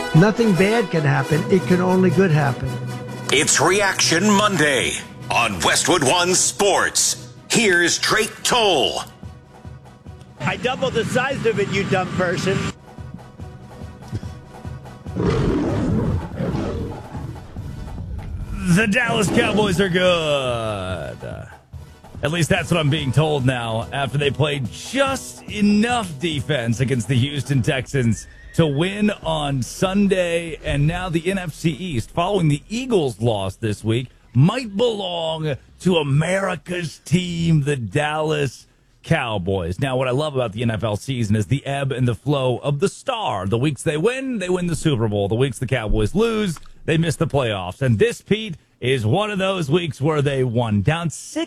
Nothing bad can happen. It can only good happen. It's Reaction Monday on Westwood One Sports. Here's Drake Toll. I doubled the size of it, you dumb person. The Dallas Cowboys are good. At least that's what I'm being told now, after they played just enough defense against the Houston Texans to win on Sunday. And now the NFC East, following the Eagles' loss this week, might belong to America's team, the Dallas Cowboys. Now, what I love about the NFL season is the ebb and the flow of the star. The weeks they win the Super Bowl. The weeks the Cowboys lose, they miss the playoffs. And this, Pete, is one of those weeks where they won. Down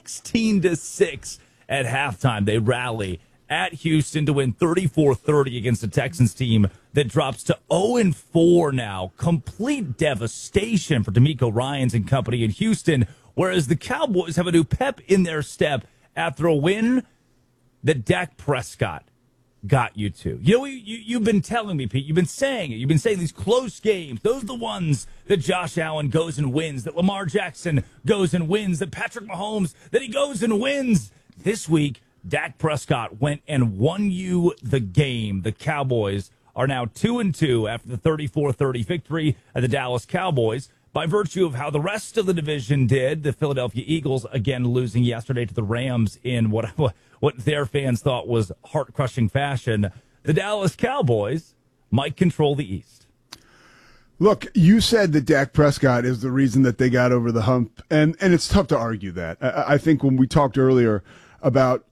16-6 at halftime. They rally at Houston to win 34-30 against a Texans team that drops to 0-4 now. Complete devastation for DeMeco Ryans and company in Houston, whereas the Cowboys have a new pep in their step after a win that Dak Prescott got you to. You know, you've been telling me, Pete, you've been saying it. You've been saying these close games, those are the ones that Josh Allen goes and wins, that Lamar Jackson goes and wins, that Patrick Mahomes, that he goes and wins. This week, Dak Prescott went and won you the game. The Cowboys are now 2-2 after the 34-30 victory at the Dallas Cowboys. By virtue of how the rest of the division did, the Philadelphia Eagles, again, losing yesterday to the Rams in what their fans thought was heart-crushing fashion, the Dallas Cowboys might control the East. Look, you said that Dak Prescott is the reason that they got over the hump, and it's tough to argue that. I think when we talked earlier about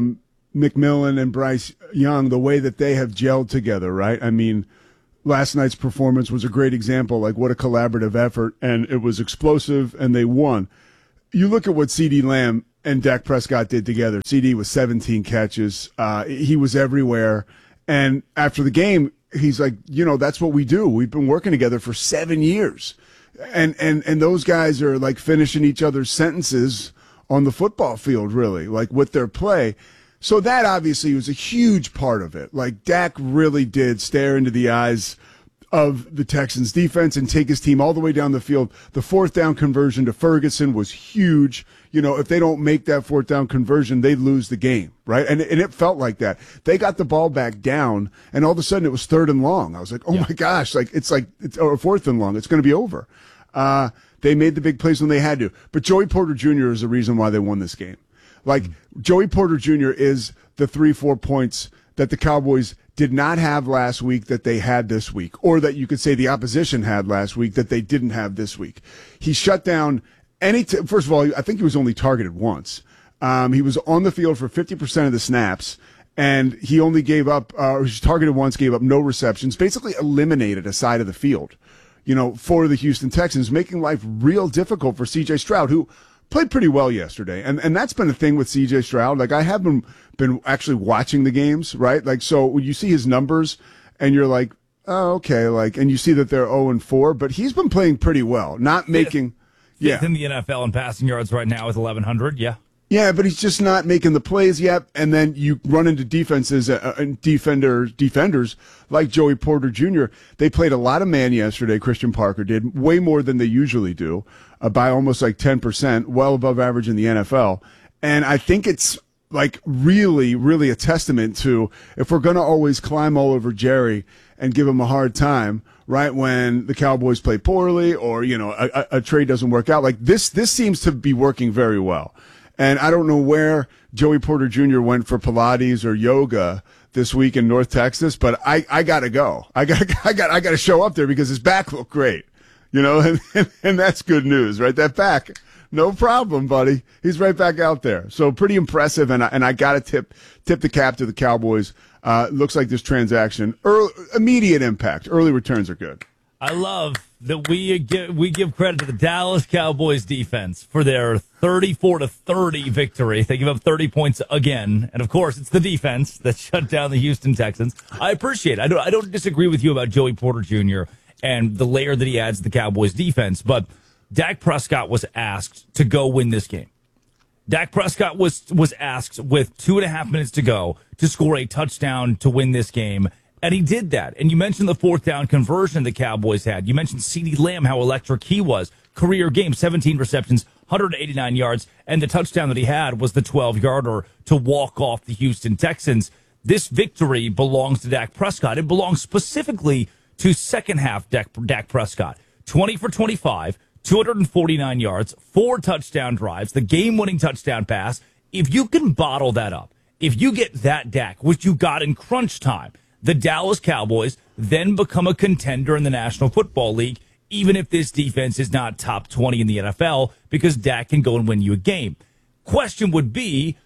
McMillan and Bryce Young, the way that they have gelled together, right? I mean, last night's performance was a great example, like what a collaborative effort, and it was explosive, and they won. You look at what CeeDee Lamb and Dak Prescott did together. CeeDee was 17 catches. He was everywhere. And after the game, he's like, that's what we do. We've been working together for 7 years. And those guys are like finishing each other's sentences on the football field, really, like with their play. So that obviously was a huge part of it. Like Dak really did stare into the eyes of the Texans defense and take his team all the way down the field. The fourth down conversion to Ferguson was huge. If they don't make that fourth down conversion, they lose the game, right? And it felt like that. They got the ball back down, and all of a sudden it was 3rd and long. I was like, my gosh, it's or 4th and long. It's going to be over. They made the big plays when they had to. But Joey Porter Jr. is the reason why they won this game. Joey Porter Jr. is the 3-4 points that the Cowboys did not have last week that they had this week, or that you could say the opposition had last week that they didn't have this week. He shut down first of all, I think he was only targeted once. He was on the field for 50% of the snaps, and he only gave up, he was targeted once, gave up no receptions, basically eliminated a side of the field, for the Houston Texans, making life real difficult for C.J. Stroud, who played pretty well yesterday. And that's been a thing with C.J. Stroud. Like, I have been actually watching the games, right? Like, so when you see his numbers and you're like, oh, okay, and you see that they're 0-4, but he's been playing pretty well, not making... Fifth in the NFL in passing yards right now with 1,100, yeah. Yeah, but he's just not making the plays yet, and then you run into defenses and defenders like Joey Porter Jr. They played a lot of man yesterday, Christian Parker did, way more than they usually do, by almost 10%, well above average in the NFL. And I think it's really, really a testament to, if we're going to always climb all over Jerry and give him a hard time, right, when the Cowboys play poorly or, a trade doesn't work out, this seems to be working very well. And I don't know where Joey Porter Jr. went for Pilates or yoga this week in North Texas, but I gotta go. I gotta show up there because his back looked great, and that's good news, right? That back, no problem, buddy. He's right back out there. So pretty impressive, and I gotta tip the cap to the Cowboys. Looks like this transaction, immediate impact. Early returns are good. I love that we give credit to the Dallas Cowboys defense for their 34-30 victory. They give up 30 points again, and of course, it's the defense that shut down the Houston Texans. I appreciate it. I don't disagree with you about Joey Porter Jr. and the layer that he adds to the Cowboys defense, but Dak Prescott was asked to go win this game. Dak Prescott was asked with 2.5 minutes to go to score a touchdown to win this game, And he did that. And you mentioned the fourth down conversion the Cowboys had. You mentioned CeeDee Lamb, how electric he was. Career game, 17 receptions, 189 yards. And the touchdown that he had was the 12-yarder to walk off the Houston Texans. This victory belongs to Dak Prescott. It belongs specifically to second half Dak Prescott. 20 for 25, 249 yards, 4 touchdown drives, the game-winning touchdown pass. If you can bottle that up, if you get that Dak, which you got in crunch time, the Dallas Cowboys then become a contender in the National Football League, even if this defense is not top 20 in the NFL, because Dak can go and win you a game. Question would be,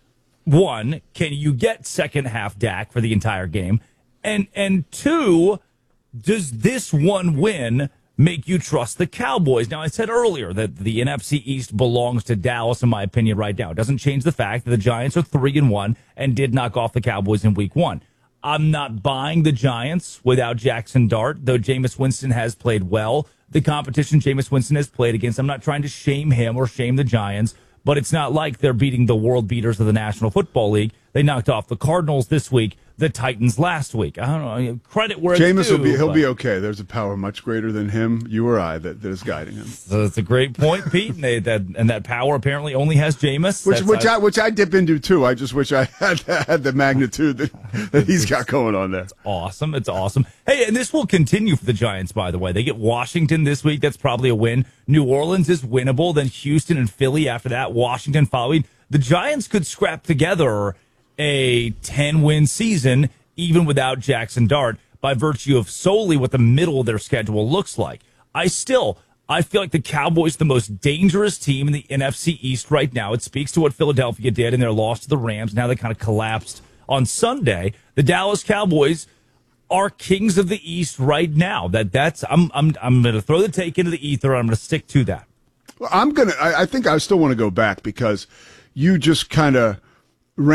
1, can you get second half Dak for the entire game? And 2, does this one win make you trust the Cowboys? Now, I said earlier that the NFC East belongs to Dallas, in my opinion, right now. It doesn't change the fact that the Giants are 3-1 and did knock off the Cowboys in week 1. I'm not buying the Giants without Jackson Dart, though Jameis Winston has played well. The competition Jameis Winston has played against, I'm not trying to shame him or shame the Giants, but it's not like they're beating the world beaters of the National Football League. They knocked off the Cardinals this week, the Titans last week. I don't know, credit where it's due. Jameis he'll be okay. There's a power much greater than him, you or I, that is guiding him. So that's a great point, Pete. And that power apparently only has Jameis. Which I dip into too. I just wish I had the magnitude that he's got going on there. It's awesome. It's awesome. Hey, and this will continue for the Giants, by the way. They get Washington this week. That's probably a win. New Orleans is winnable. Then Houston and Philly after that. Washington following. The Giants could scrap together a 10-win season even without Jackson Dart by virtue of solely what the middle of their schedule looks like. I feel like the Cowboys are the most dangerous team in the NFC East right now. It speaks to what Philadelphia did in their loss to the Rams and how they kind of collapsed on Sunday. The Dallas Cowboys are kings of the East right now. I'm going to throw the take into the ether. I'm going to stick to that. Well, I think I still want to go back because you just kind of